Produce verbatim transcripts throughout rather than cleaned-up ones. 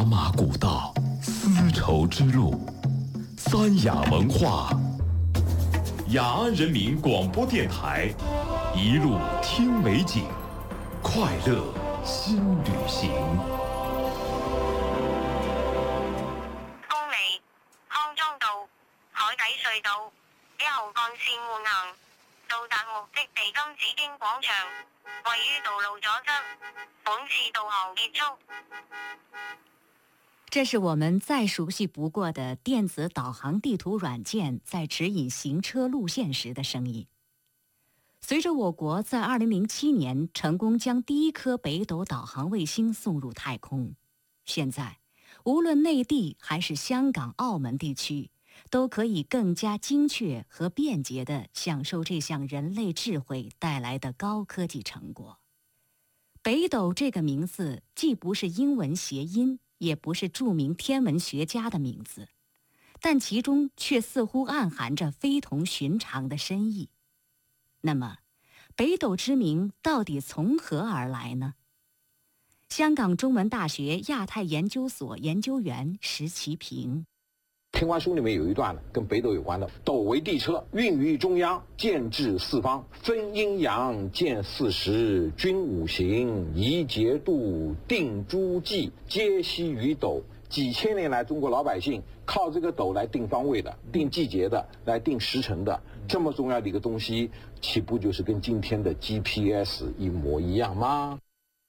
马古道，丝绸之路，三雅文化，雅安人民广播电台，一路听美景，快乐新旅行。 公里康莊道海底隧道一號幹線換行，到達目的地金紫荊廣場，位於道路左側。本次導航結束。 这是我们再熟悉不过的电子导航地图软件在指引行车路线时的声音。随着我国在二零零七年成功将第一颗北斗导航卫星送入太空，现在无论内地还是香港、澳门地区，都可以更加精确和便捷地享受这项人类智慧带来的高科技成果。北斗这个名字既不是英文谐音，也不是著名天文学家的名字，但其中却似乎暗含着非同寻常的深意。那么，北斗之名到底从何而来呢？香港中文大学亚太研究所研究员石其平。 天官书里面有一段跟北斗有关的：斗为地车，运于中央，见至四方，分阴阳，见四时，均五行，宜节度，定诸纪，皆悉于斗。几千年来，中国老百姓靠这个斗来定方位的、定季节的、来定时辰的，这么重要的一个东西，岂不就是跟今天的 G P S 一模一样吗？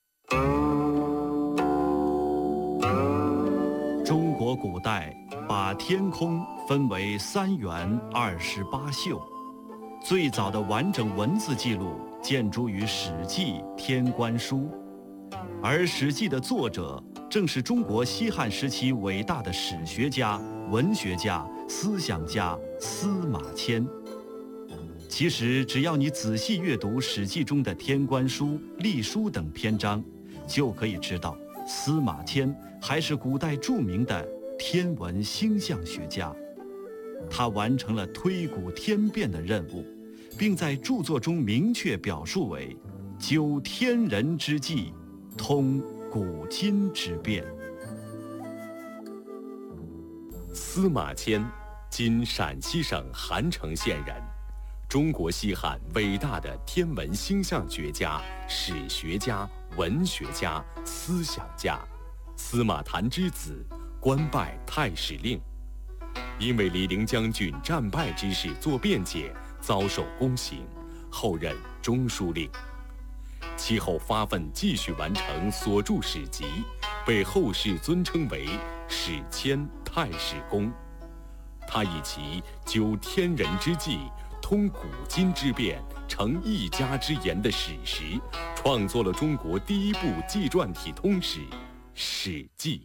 中国古代把天空分为三元二十八宿，最早的完整文字记录见诸于《史记·天官书》，而《史记》的作者正是中国西汉时期伟大的史学家、文学家、思想家司马迁。其实，只要你仔细阅读《史记》中的《天官书》《隶书》等篇章，就可以知道司马迁还是古代著名的天文星象学家。他完成了推古天变的任务，并在著作中明确表述为究天人之际，通古今之变。 司马迁，今陕西省韩城县人，中国西汉伟大的天文星象学家、史学家、文学家、思想家，司马谈之子，官拜太史令。因为李陵将军战败之事做辩解，遭受宫刑，后任中书令。其后发奋继续完成所著史籍，被后世尊称为史迁太史公。他以其究天人之际，通古今之变，成一家之言的史实，创作了中国第一部纪传体通史《史记》。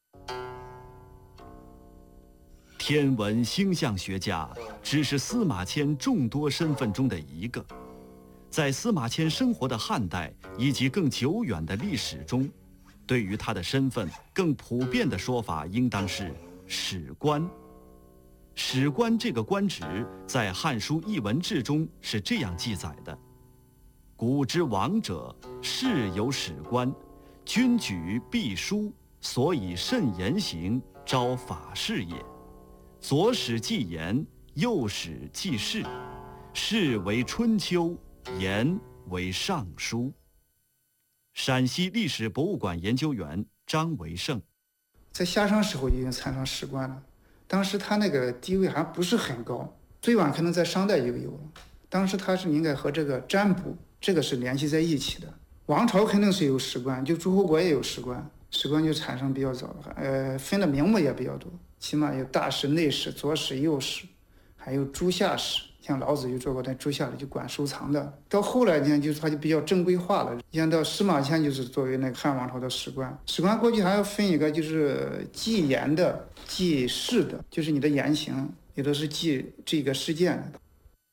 天文星象学家只是司马迁众多身份中的一个。在司马迁生活的汉代以及更久远的历史中，对于他的身份更普遍的说法应当是史官。史官这个官职在《汉书·艺文志》中是这样记载的：古之王者，世有史官，君举必书，所以慎言行，昭法事也。左史记言，右史记事，事为春秋，言为尚书。陕西历史博物馆研究员张维胜， 在夏商时候已经产生史官了，当时他那个地位还不是很高，最晚可能在商代就有了。当时他是应该和这个占卜这个是联系在一起的。王朝肯定是有史官，就诸侯国也有史官，史官就产生比较早，呃，分的名目也比较多，起码有大史、内史、左史、右史，还有诸夏史。像老子就做过，但诸夏的就管收藏的。到后来呢，就是他就比较正规化了。像到司马迁就是作为那个汉王朝的史官，史官过去还要分一个，就是记言的、记事的，就是你的言行，有的是记这个事件的。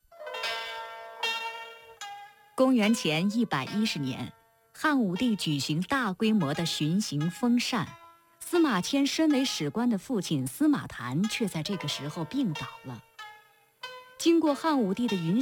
公元前一百一十年，汉武帝举行大规模的巡行封禅，司马迁身为史官的父亲司马谈却在这个时候病倒了。经过汉武帝的允